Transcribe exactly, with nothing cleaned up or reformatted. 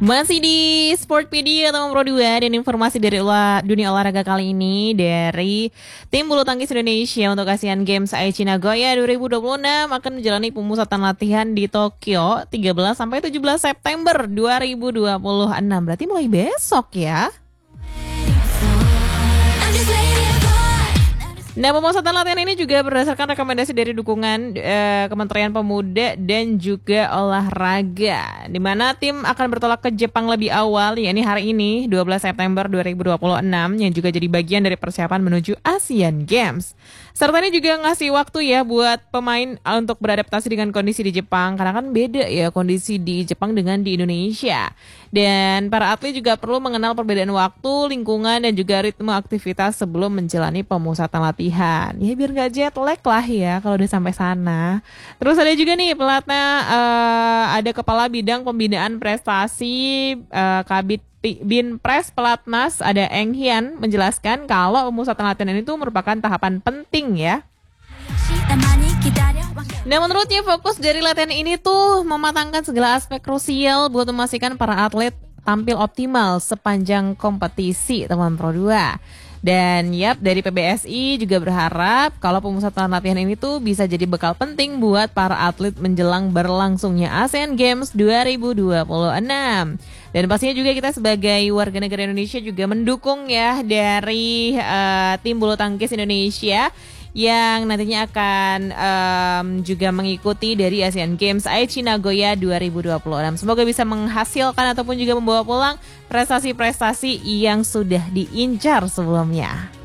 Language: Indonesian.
Masih di Sportpedia atau Pro dua dan informasi dari olah, dunia olahraga kali ini dari tim bulu tangkis Indonesia untuk Asian Games Aichi Nagoya dua ribu dua puluh enam akan menjalani pemusatan latihan di Tokyo tiga belas sampai tujuh belas September dua ribu dua puluh enam. Berarti mulai besok ya. Nah, pemusatan latihan ini juga berdasarkan rekomendasi dari dukungan eh, Kementerian Pemuda dan juga Olahraga, di mana tim akan bertolak ke Jepang lebih awal, yakni hari ini dua belas September dua ribu dua puluh enam, yang juga jadi bagian dari persiapan menuju Asian Games. Serta ini juga ngasih waktu ya buat pemain untuk beradaptasi dengan kondisi di Jepang, karena kan beda ya kondisi di Jepang dengan di Indonesia. Dan para atlet juga perlu mengenal perbedaan waktu, lingkungan, dan juga ritme aktivitas sebelum menjalani pemusatan latihan. Ya biar gak jet lag lah ya kalau udah sampai sana. Terus ada juga nih pelatna, uh, ada Kepala Bidang Pembinaan Prestasi uh, Kabit Binpres Pelatnas, ada Eng Hian, menjelaskan kalau pemusatan latihan itu merupakan tahapan penting ya. Nah, menurutnya fokus dari latihan ini tuh mematangkan segala aspek krusial buat memastikan para atlet tampil optimal sepanjang kompetisi teman Pro dua. Dan yap, dari P B S I juga berharap kalau pemusatan latihan ini tuh bisa jadi bekal penting buat para atlet menjelang berlangsungnya Asian Games dua ribu dua puluh enam. Dan pastinya juga kita sebagai warga negara Indonesia juga mendukung ya dari uh, tim bulu tangkis Indonesia yang nantinya akan um, juga mengikuti dari Asian Games Aichi Nagoya dua ribu dua puluh enam. Semoga bisa menghasilkan ataupun juga membawa pulang prestasi-prestasi yang sudah diincar sebelumnya.